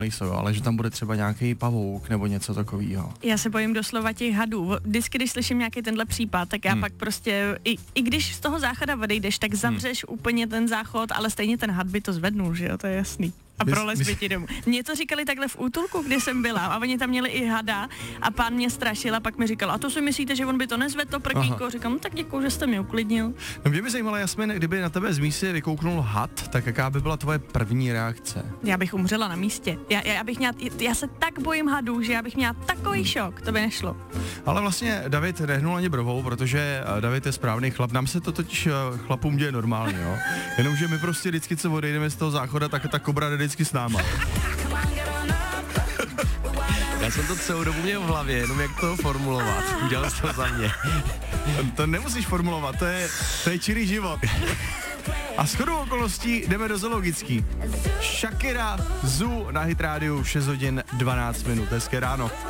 nejsou, ale že tam bude třeba nějaký pavouk nebo něco takového. Já se bojím doslova těch hadů. Vždycky, když slyším nějaký tenhle případ, tak já pak prostě, i když z toho záchoda odejdeš, tak zavřeš úplně ten záchod, ale stejně ten had by to zvednul, že jo, to je jasný. A prolez by ti domů. Mně to říkali takhle v útulku, kde jsem byla, a oni tam měli i hada a pán mě strašil a pak mi říkal, a to si myslíte, že on by to nezvedl, to prkínko? Říkám, no tak děkuju, že jste mě uklidnil. No mě by zajímalo, Jasmin, kdyby na tebe z místy vykouknul had, tak jaká by byla tvoje první reakce? Já bych umřela na místě. Já se tak bojím hadů, že já bych měla takový šok, to by nešlo. Ale vlastně David nehnul ani brovou, protože David je správný chlap. Nám se to totiž chlapům děje normálně, jo. Jenomže my prostě vždycky, co odejdeme z toho záchoda, tak ta kobra jde vždycky s náma. Já jsem to celou dobu měl v hlavě, jenom jak to formulovat. Udělal jsi to za mě. To nemusíš formulovat, to je čirý život. A shodou okolností jdeme do zoologický. Shakira Zoo na Hit Radio 6 hodin 12 minut. Hezké ráno.